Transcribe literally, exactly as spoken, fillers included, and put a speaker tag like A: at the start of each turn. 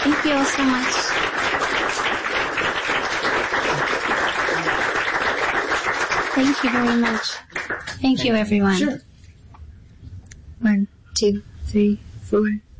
A: Thank you all so much. Thank you very much. Thank you, everyone.
B: Sure.
A: One, two, three, four.